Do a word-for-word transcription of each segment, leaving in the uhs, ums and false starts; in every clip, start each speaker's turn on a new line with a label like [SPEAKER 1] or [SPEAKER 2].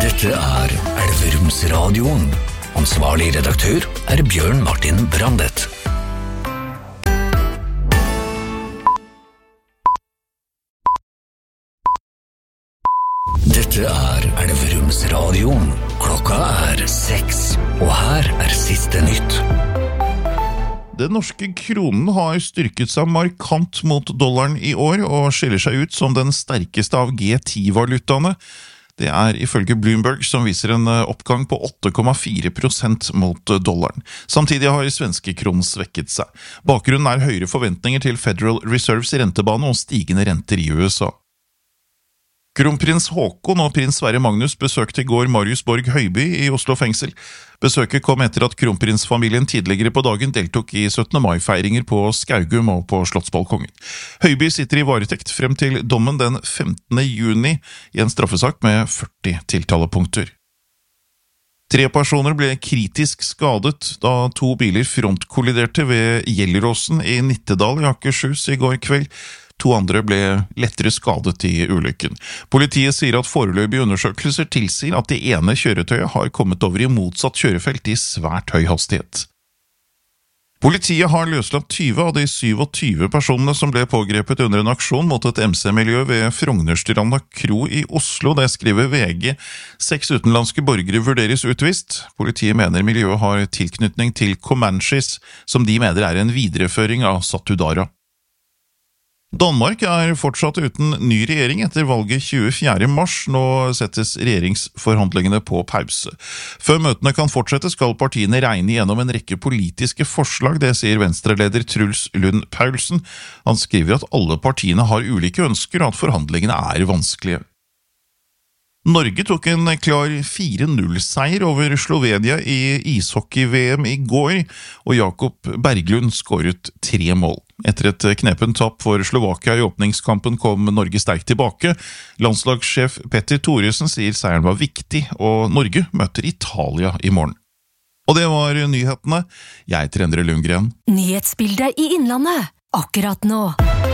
[SPEAKER 1] Dette er Elverumsradioen. Ansvarlig redaktør er Bjørn Martin Brandet. Dette er Elverumsradioen. Klokka er seks, og her er siste nytt.
[SPEAKER 2] Den norske kronen har styrket seg markant mot dollaren i år og skiller seg ut som den sterkeste av G ti-valutaene. Det er ifølge Bloomberg, som viser en oppgang på åtte komma fire prosent mot dollaren. Samtidig har svenske kronen svekket seg. Bakgrunnen er høyere forventninger til Federal Reserves rentebane og stigende renter i U S A. Kronprins Håkon og prins Sverre Magnus besøkte i går Marius Borg Høiby i Oslo fengsel. Besøket kom etter at kronprinsfamilien tidligere på dagen deltok i syttende mai-feiringer på Skaugum og på Slottsbalkongen. Høiby sitter i varetekt frem til dommen den femtende juni i en straffesak med førti tiltalepunkter. Tre personer ble kritisk skadet da to biler frontkolliderte ved Gjelleråsen i Nittedal i Akershus i går kveld. To andre ble lettere skadet i ulykken. Politiet sier at foreløpige undersøkelser tilsier at det ene kjøretøyet har kommet over i motsatt kjørefelt i svært høy hastighet. Politiet har løslatt tyve av de syvogtyve personene som ble pågrepet under en aksjon mot et M C-miljø ved Frognerstranda kro i Oslo. Det skriver V G. Seks utenlandske borgere vurderes utvist. Politiet mener miljøet har tilknytning til Comanches, som de mener er en videreføring av Satudara. Danmark er fortsatt uten ny regjering etter valget tjuefjerde mars. Nå settes regjeringsforhandlingene på pause. Før møtene kan fortsette skal partiene regne gjennom en rekke politiske forslag, det sier Venstre-leder Truls Lund Paulsen. Han skriver at alle partiene har ulike ønsker og at forhandlingene er vanskelige. Norge tok en klar fire null-seier over Slovenia i ishockey-V M i går, og Jakob Berglund skåret tre mål. Etter et knepent tapp for Slovakia i åpningskampen kom Norge sterkt tilbake. Landslagssjef Petter Thoresen sier seieren var viktig, og Norge møter Italia i morgen. Og det var nyhetene. Jeg heter Endre Lundgren.
[SPEAKER 3] Nyhetsbildet i Innlandet, akkurat nå.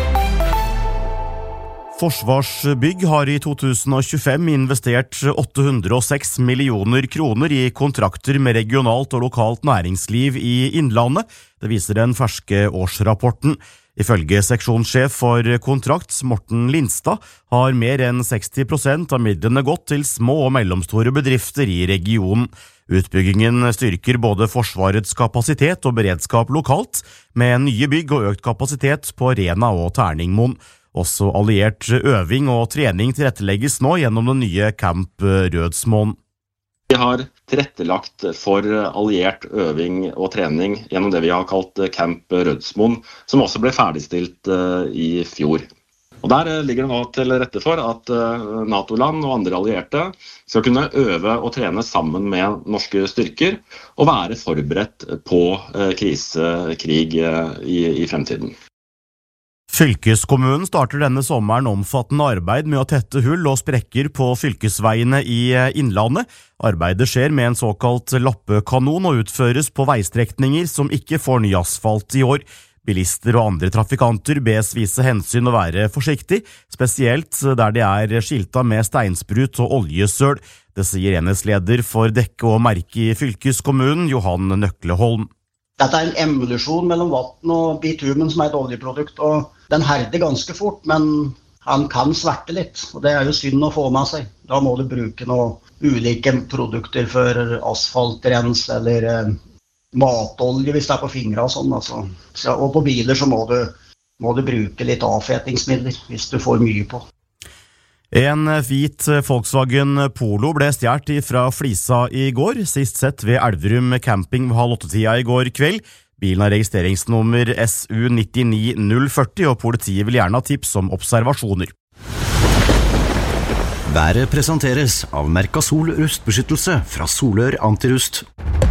[SPEAKER 4] Forsvarsbygg har i to tusen og tjuefem investert åtte hundre og seks millioner kroner i kontrakter med regionalt og lokalt næringsliv i Innlandet. Det viser den ferske årsrapporten. Ifølge seksjonssjef for kontrakt, Morten Lindstad, har mer enn seksti prosent av midlene gått til små og mellomstore bedrifter i regionen. Utbyggingen styrker både Forsvarets kapasitet og beredskap lokalt, med nye bygg og økt kapasitet på Rena og Terningmoen. Også alliert øving og trening tilrettelegges nå gjennom den nye Camp Rødsmoen.
[SPEAKER 5] Vi har tilrettelagt for alliert øving og trening gjennom det vi har kalt Camp Rødsmoen, som også ble ferdigstilt i fjor. Og der ligger det nå til rette for at NATO-land og andre allierte skal kunne øve og trene sammen med norske styrker og være forberedt på krise, krig i, i fremtiden.
[SPEAKER 4] Fylkeskommunen starter denne sommeren omfattende arbeid med å tette hull og sprekker på fylkesveiene i Innlandet. Arbeidet skjer med en såkalt lappekanon og utføres på veistrekninger som ikke får ny asfalt i år. Bilister og andre trafikanter bes vise hensyn og være forsiktig, spesielt der det er skilta med steinsprut og oljesøl. Det sier enhetsleder for dekke og merke i fylkeskommunen, Johan Nøkleholm.
[SPEAKER 6] Dette er en emulsjon mellom vatten og bitumen som er et oljeprodukt, og den herder ganske fort, men han kan sverte litt, og det er jo synd å få med seg. Da må du bruke noen ulike produkter for asfaltrens eller eh, matolje hvis det er på fingre og sånn. Altså. Så, og på biler så må du, må du bruke litt avfetingsmidler hvis du får mye på.
[SPEAKER 4] En hvit Volkswagen Polo ble stjert fra Flisa i går, sist sett ved Elverum camping ved halv åtte-tida i går kveld. Bilen har registreringsnummer S U ni ni null fire og politiet vil gjerne ha tips om observasjoner.
[SPEAKER 1] Været presenteres av Mercasol rustbeskyttelse fra Solør Antirust.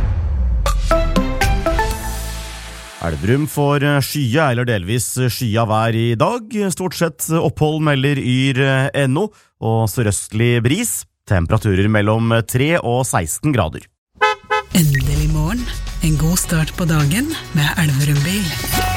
[SPEAKER 4] Elverum får skya eller delvis skya vær i dag. Stort sett opphold melder yr punkt no og sørøstlig bris. Temperaturer mellom tre og seksten grader.
[SPEAKER 7] Endelig morgen. En god start på dagen med Elverum bil.